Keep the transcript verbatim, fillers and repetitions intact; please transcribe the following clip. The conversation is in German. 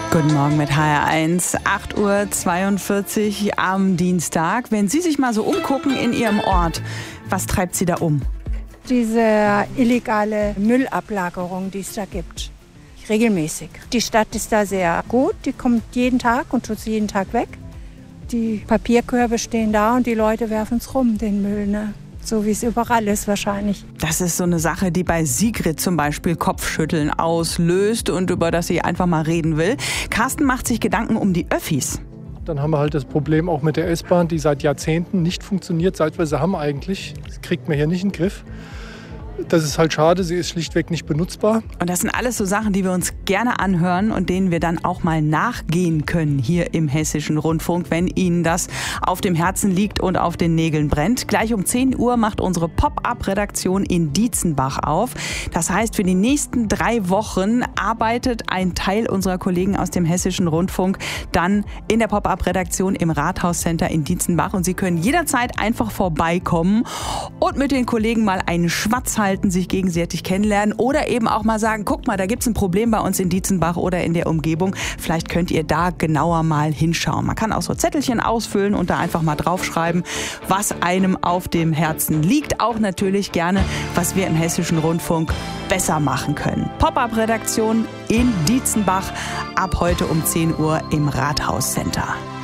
Guten Morgen mit H R eins, acht Uhr zweiundvierzig am Dienstag. Wenn Sie sich mal so umgucken in Ihrem Ort, was treibt Sie da um? Diese illegale Müllablagerung, die es da gibt, regelmäßig. Die Stadt ist da sehr gut, die kommt jeden Tag und tut sie jeden Tag weg. Die Papierkörbe stehen da und die Leute werfen es rum, den Müll, ne? So wie es überall ist wahrscheinlich. Das ist so eine Sache, die bei Sigrid zum Beispiel Kopfschütteln auslöst und über das sie einfach mal reden will. Carsten macht sich Gedanken um die Öffis. Dann haben wir halt das Problem auch mit der S-Bahn, die seit Jahrzehnten nicht funktioniert, seit wir sie haben eigentlich. Das kriegt man hier nicht in den Griff. Das ist halt schade, sie ist schlichtweg nicht benutzbar. Und das sind alles so Sachen, die wir uns gerne anhören und denen wir dann auch mal nachgehen können hier im Hessischen Rundfunk, wenn Ihnen das auf dem Herzen liegt und auf den Nägeln brennt. Gleich um zehn Uhr macht unsere Pop-up-Redaktion in Dietzenbach auf. Das heißt, für die nächsten drei Wochen arbeitet ein Teil unserer Kollegen aus dem Hessischen Rundfunk dann in der Pop-up-Redaktion im Rathauscenter in Dietzenbach. Und Sie können jederzeit einfach vorbeikommen und mit den Kollegen mal einen Schwatz halten, sich gegenseitig kennenlernen oder eben auch mal sagen, guck mal, da gibt's ein Problem bei uns in Dietzenbach oder in der Umgebung. Vielleicht könnt ihr da genauer mal hinschauen. Man kann auch so Zettelchen ausfüllen und da einfach mal draufschreiben, was einem auf dem Herzen liegt. Auch natürlich gerne, was wir im Hessischen Rundfunk besser machen können. Pop-up-Redaktion in Dietzenbach ab heute um zehn Uhr im Rathauscenter.